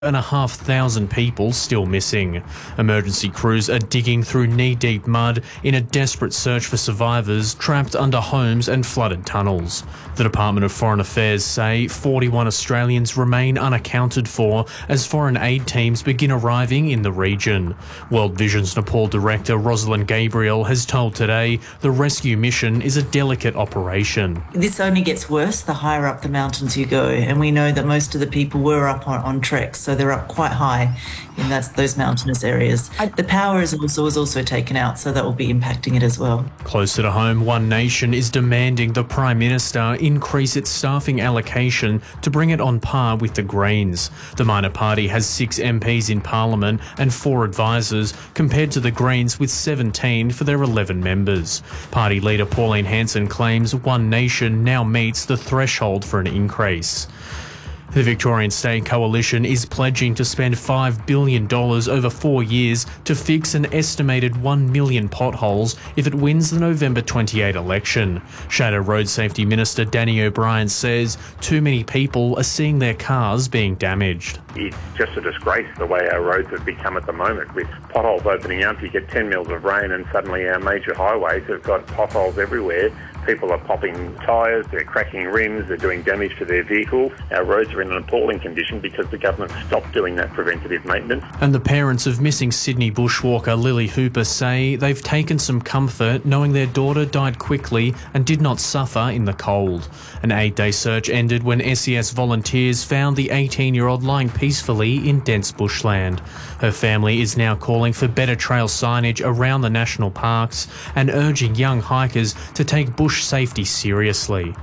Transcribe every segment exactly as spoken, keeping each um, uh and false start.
and a half thousand people still missing. Emergency crews are digging through knee-deep mud in a desperate search for survivors trapped under homes and flooded tunnels. The Department of Foreign Affairs say forty-one Australians remain unaccounted for as foreign aid teams begin arriving in the region. World Vision's Nepal director Rosalind Gabriel has told Today the rescue mission is a delicate operation. This only gets worse the higher up the mountains you go, and we know that most of the people were up on, on treks, so they're up quite high in that, those mountainous areas. The power is also, is also taken out, so that will be impacting it as well. Closer to home, One Nation is demanding the Prime Minister increase its staffing allocation to bring it on par with the Greens. The minor party has six M Ps in Parliament and four advisors, compared to the Greens with seventeen for their eleven members. Party leader Pauline Hanson claims One Nation now meets the threshold for an increase. The Victorian State Coalition is pledging to spend five billion dollars over four years to fix an estimated one million potholes if it wins the November twenty-eighth election. Shadow Road Safety Minister Danny O'Brien says too many people are seeing their cars being damaged. It's just a disgrace the way our roads have become at the moment. With potholes opening up, you get ten mils of rain and suddenly our major highways have got potholes everywhere. People are popping tyres, they're cracking rims, they're doing damage to their vehicles. Our roads are in an appalling condition because the government stopped doing that preventative maintenance. And the parents of missing Sydney bushwalker Lily Hooper say they've taken some comfort knowing their daughter died quickly and did not suffer in the cold. An eight-day search ended when S E S volunteers found the eighteen-year-old lying peacefully in dense bushland. Her family is now calling for better trail signage around the national parks and urging young hikers to take bush safety seriously.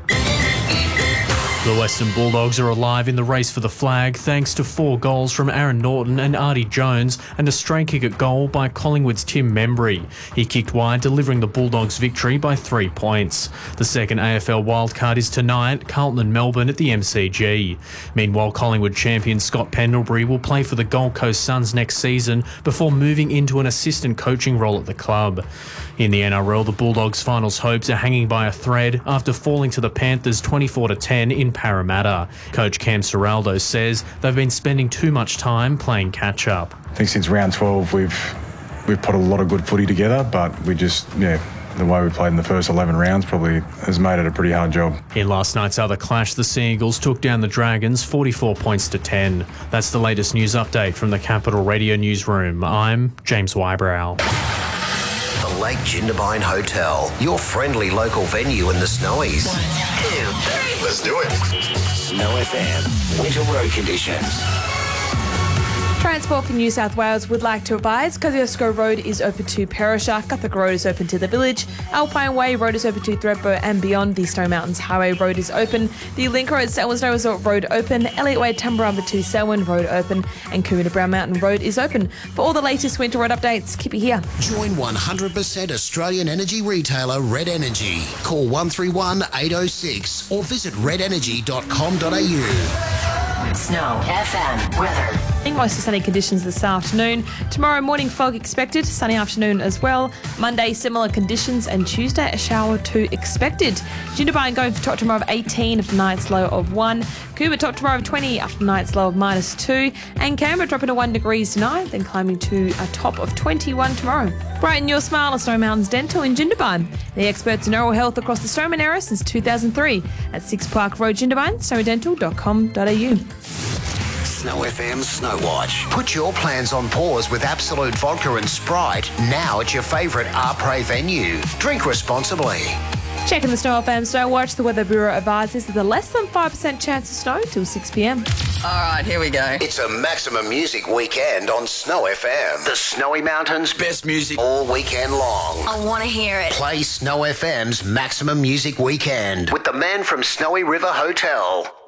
The Western Bulldogs are alive in the race for the flag thanks to four goals from Aaron Norton and Artie Jones and a stray kick at goal by Collingwood's Tim Membry. He kicked wide, delivering the Bulldogs' victory by three points. The second A F L wildcard is tonight, Carlton and Melbourne at the M C G. Meanwhile, Collingwood champion Scott Pendlebury will play for the Gold Coast Suns next season before moving into an assistant coaching role at the club. In the N R L, the Bulldogs' finals hopes are hanging by a thread after falling to the Panthers twenty-four to ten in Parramatta. Coach Cam Serraldo says they've been spending too much time playing catch-up. I think since round twelve we've we've put a lot of good footy together, but we just, yeah, the way we played in the first eleven rounds probably has made it a pretty hard job. In last night's other clash, the Seagulls took down the Dragons forty-four points to ten. That's the latest news update from the Capital Radio Newsroom. I'm James Wybrow. The Lake Jindabyne Hotel, your friendly local venue in the Snowies. One, two, three. Let's do it. Snow F M, winter road conditions. Transport for New South Wales would like to advise Kosciuszko Road is open to Perisher, Guthrie Road is open to the village, Alpine Way Road is open to Thredbo and beyond, the Snow Mountains Highway Road is open, the Link Road Selwyn Snow Resort Road open, Elliott Way Tumbarumba to Selwyn Road open, and Coomera Brown Mountain Road is open. For all the latest winter road updates, keep it here. Join one hundred percent Australian energy retailer Red Energy. Call one three one, eight oh six or visit red energy dot com dot a u. Snow F M weather. Mostly sunny conditions this afternoon. Tomorrow morning fog expected, sunny afternoon as well. Monday similar conditions and Tuesday a shower or two expected. Jindabyne going for top tomorrow of eighteen after night's low of one. Coomera top tomorrow of twenty after night's low of minus two. And Canberra dropping to one degrees tonight, then climbing to a top of twenty-one tomorrow. Brighten your smile at Snow Mountains Dental in Jindabyne. The experts in oral health across the Stoneman area since two thousand three at Six Park Road, Jindabyne, snow dental dot com dot a u. Snow F M Snow Watch. Put your plans on pause with Absolute Vodka and Sprite now at your favourite Arpre venue. Drink responsibly. Checking the Snow F M Snow Watch, the Weather Bureau advises there's a less than five percent chance of snow till six p m. All right, here we go. It's a maximum music weekend on Snow F M. The Snowy Mountains' best music all weekend long. I want to hear it. Play Snow F M's Maximum Music Weekend with the man from Snowy River Hotel.